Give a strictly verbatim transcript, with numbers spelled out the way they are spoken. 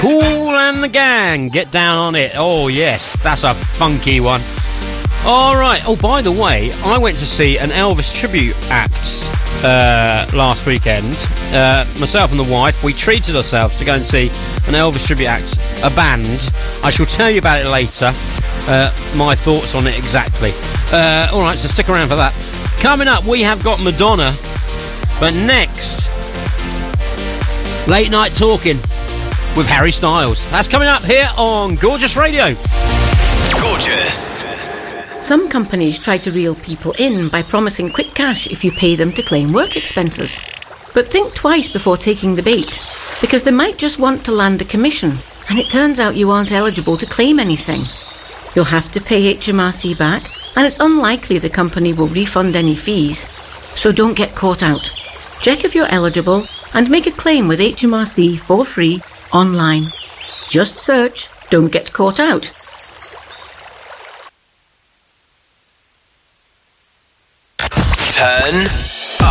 Kool and the Gang, Get Down on It. Oh, yes, that's a funky one. All right. Oh, by the way, I went to see an Elvis tribute act uh, last weekend. Uh, myself and the wife, we treated ourselves to go and see an Elvis tribute act, a band. I shall tell you about it later, uh, my thoughts on it exactly. Uh, all right, so stick around for that. Coming up, we have got Madonna, but next, Late Night Talking with Harry Styles. That's coming up here on Gorgeous Radio. Gorgeous. Some companies try to reel people in by promising quick cash if you pay them to claim work expenses. But think twice before taking the bait, because they might just want to land a commission, and it turns out you aren't eligible to claim anything. You'll have to pay H M R C back, and it's unlikely the company will refund any fees, so don't get caught out. Check if you're eligible and make a claim with H M R C for free online. Just search Don't Get Caught Out. Turn